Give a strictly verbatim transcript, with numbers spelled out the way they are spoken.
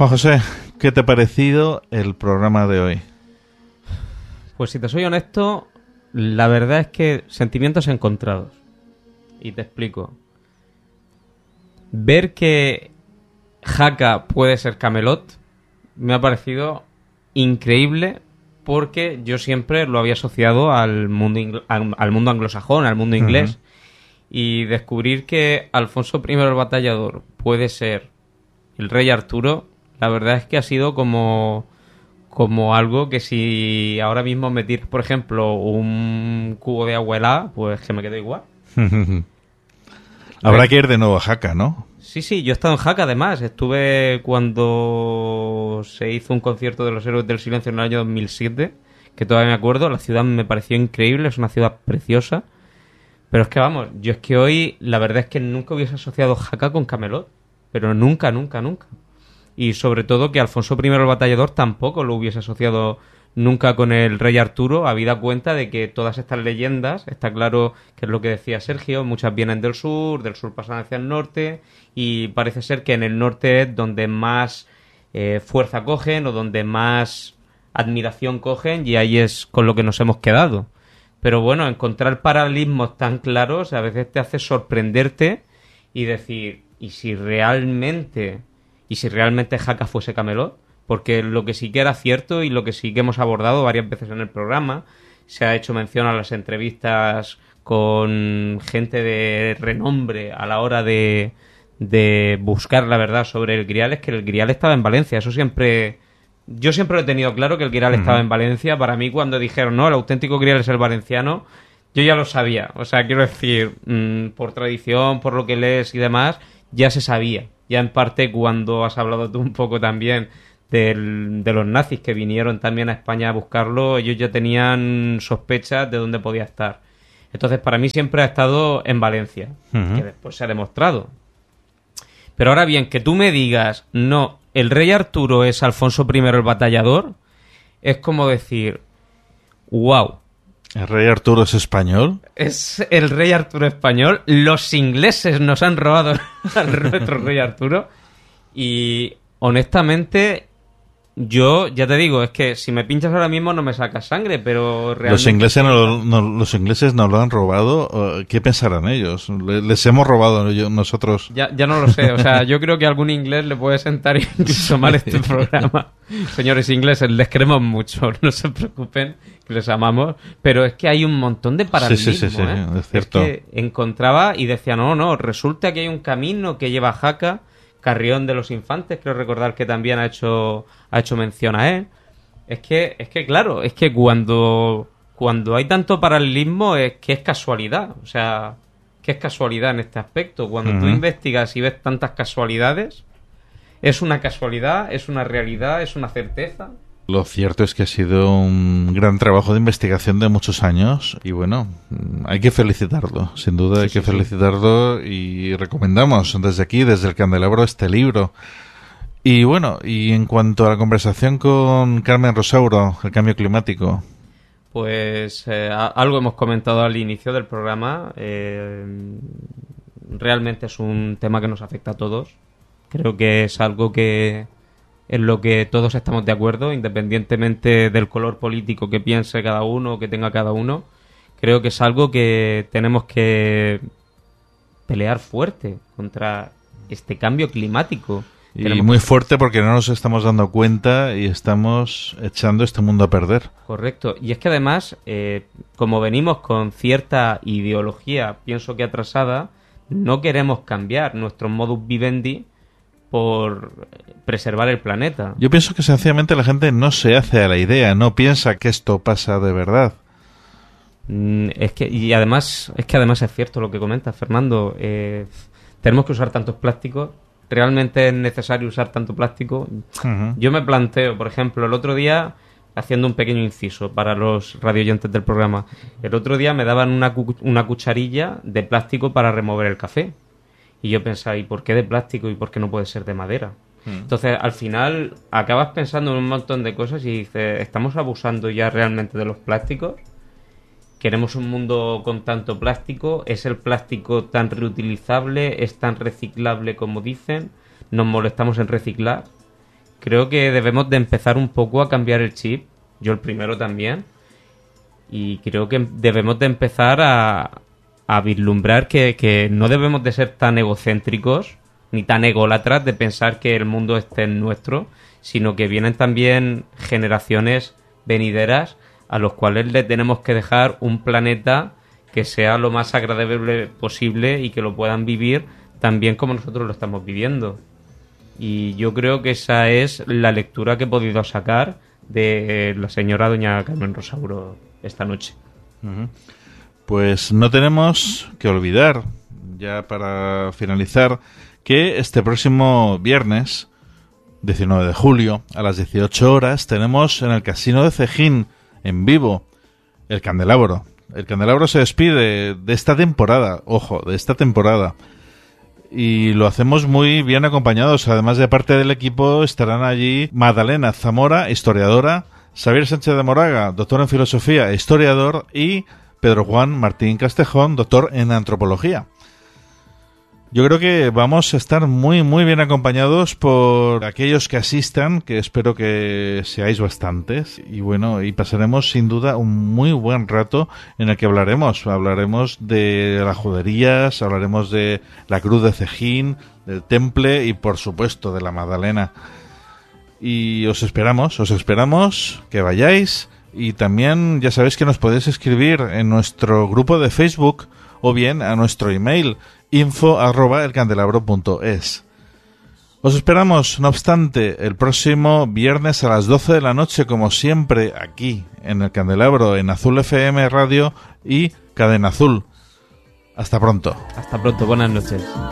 Juan José, ¿qué te ha parecido el programa de hoy? Pues si te soy honesto, la verdad es que sentimientos encontrados. Y te explico. Ver que Jaca puede ser Camelot me ha parecido increíble, porque yo siempre lo había asociado al mundo ingl- al, al mundo anglosajón, al mundo inglés. Uh-huh. Y descubrir que Alfonso primero el Batallador puede ser el rey Arturo, la verdad es que ha sido como, como algo que si ahora mismo me tiras, por ejemplo, un cubo de agua helada, pues que me quedo igual. Habrá que ir de nuevo a Jaca, ¿no? Sí, sí, yo he estado en Jaca además. Estuve cuando se hizo un concierto de los Héroes del Silencio en el año dos mil siete, que todavía me acuerdo. La ciudad me pareció increíble, es una ciudad preciosa. Pero es que vamos, yo es que hoy la verdad es que nunca hubiese asociado Jaca con Camelot. Pero nunca, nunca, nunca. Y sobre todo que Alfonso primero el Batallador tampoco lo hubiese asociado nunca con el rey Arturo, habida cuenta de que todas estas leyendas, está claro que es lo que decía Sergio, muchas vienen del sur, del sur pasan hacia el norte, y parece ser que en el norte es donde más eh, fuerza cogen o donde más admiración cogen, y ahí es con lo que nos hemos quedado. Pero bueno, encontrar paralelismos tan claros a veces te hace sorprenderte y decir, ¿y si realmente, y si realmente Jaca fuese Camelot? Porque lo que sí que era cierto y lo que sí que hemos abordado varias veces en el programa, se ha hecho mención a las entrevistas con gente de renombre a la hora de, de buscar la verdad sobre el Grial, es que el Grial estaba en Valencia. Eso siempre... Yo siempre lo he tenido claro, que el Grial uh-huh. estaba en Valencia. Para mí, cuando dijeron, no, el auténtico Grial es el valenciano, yo ya lo sabía. O sea, quiero decir, mmm, por tradición, por lo que lees y demás, ya se sabía. Ya en parte cuando has hablado tú un poco también del, de los nazis que vinieron también a España a buscarlo, ellos ya tenían sospechas de dónde podía estar. Entonces, para mí siempre ha estado en Valencia, uh-huh. que después se ha demostrado. Pero ahora bien, que tú me digas, no, el rey Arturo es Alfonso primero el Batallador, es como decir, wow. ¿El rey Arturo es español? Es el rey Arturo español. Los ingleses nos han robado al nuestro rey Arturo. Y honestamente, yo ya te digo, es que si me pinchas ahora mismo no me sacas sangre, pero realmente... Los ingleses no, no, los ingleses nos lo han robado. ¿Qué pensarán ellos? ¿Les hemos robado nosotros? Ya, ya no lo sé. O sea, yo creo que a algún inglés le puede sentar incluso mal este programa. Señores ingleses, les queremos mucho. No se preocupen, que les amamos. Pero es que hay un montón de paralelismos. Sí, sí, sí, sí, ¿eh? es cierto. Es que encontraba y decía, no, no, resulta que hay un camino que lleva a Jaca. Carrión de los Infantes, creo recordar que también ha hecho ha hecho mención a él. Es que, es que claro, es que cuando, cuando hay tanto paralelismo es que es casualidad. O sea, que es casualidad en este aspecto. Cuando uh-huh. tú investigas y ves tantas casualidades, ¿es una casualidad? ¿Es una realidad? ¿Es una certeza? Lo cierto es que ha sido un gran trabajo de investigación de muchos años y bueno, hay que felicitarlo, sin duda sí, hay que sí, felicitarlo sí. Y recomendamos desde aquí, desde el Candelabro, este libro. Y bueno, y en cuanto a la conversación con Carmen Rosauro, el cambio climático. Pues eh, algo hemos comentado al inicio del programa, eh, realmente es un tema que nos afecta a todos, creo que es algo que... en lo que todos estamos de acuerdo, independientemente del color político que piense cada uno o que tenga cada uno. Creo que es algo que tenemos que pelear fuerte contra este cambio climático. Y tenemos muy que... fuerte porque no nos estamos dando cuenta y estamos echando este mundo a perder. Correcto. Y es que además, eh, como venimos con cierta ideología, pienso que atrasada, no queremos cambiar nuestro modus vivendi por preservar el planeta. Yo pienso que sencillamente la gente no se hace a la idea, no piensa que esto pasa de verdad. Mm, es que y además es que además es cierto lo que comentas, Fernando. Eh, tenemos que usar tantos plásticos. ¿Realmente es necesario usar tanto plástico? Uh-huh. Yo me planteo, por ejemplo, el otro día, haciendo un pequeño inciso para los radioyentes del programa, el otro día me daban una, cu- una cucharilla de plástico para remover el café. Y yo pensaba, ¿y por qué de plástico y por qué no puede ser de madera? Mm. Entonces, al final, acabas pensando en un montón de cosas y dices, ¿estamos abusando ya realmente de los plásticos? ¿Queremos un mundo con tanto plástico? ¿Es el plástico tan reutilizable? ¿Es tan reciclable como dicen? ¿Nos molestamos en reciclar? creo que debemos de empezar un poco a cambiar el chip, yo el primero también, y creo que debemos de empezar a, a vislumbrar que, que no debemos de ser tan egocéntricos ni tan ególatras de pensar que el mundo esté en nuestro, sino que vienen también generaciones venideras a los cuales le tenemos que dejar un planeta que sea lo más agradable posible y que lo puedan vivir tan bien como nosotros lo estamos viviendo. Y yo creo que esa es la lectura que he podido sacar de la señora doña Carmen Rosauro esta noche. Uh-huh. Pues no tenemos que olvidar, ya para finalizar, que este próximo viernes, diecinueve de julio, a las dieciocho horas, tenemos en el Casino de Cejín, en vivo, el Candelabro. El Candelabro se despide de esta temporada, ojo, de esta temporada. Y lo hacemos muy bien acompañados. Además de parte del equipo estarán allí Magdalena Zamora, historiadora, Xavier Sánchez de Moraga, doctor en filosofía, historiador, y Pedro Juan Martín Castejón, doctor en antropología. Yo creo que vamos a estar muy, muy bien acompañados por aquellos que asistan, que espero que seáis bastantes. Y bueno, y pasaremos sin duda un muy buen rato en el que hablaremos. Hablaremos de las juderías, hablaremos de la Cruz de Cejín, del Temple y por supuesto de la Magdalena. Y os esperamos, os esperamos que vayáis. Y también ya sabéis que nos podéis escribir en nuestro grupo de Facebook o bien a nuestro email info arroba elcandelabro punto es. Os esperamos, no obstante, el próximo viernes a las doce de la noche, como siempre, aquí en el Candelabro, en Azul F M Radio y Cadena Azul. Hasta pronto. Hasta pronto, buenas noches.